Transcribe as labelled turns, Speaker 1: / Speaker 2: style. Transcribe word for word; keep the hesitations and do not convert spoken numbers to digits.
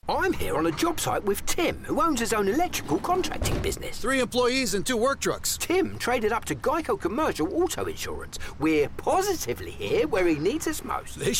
Speaker 1: I'm here on a job site with Tim, who owns his own electrical contracting business.
Speaker 2: Three employees and two work trucks.
Speaker 1: Tim traded up to Geico Commercial Auto Insurance. We're positively here where he needs us most.
Speaker 2: They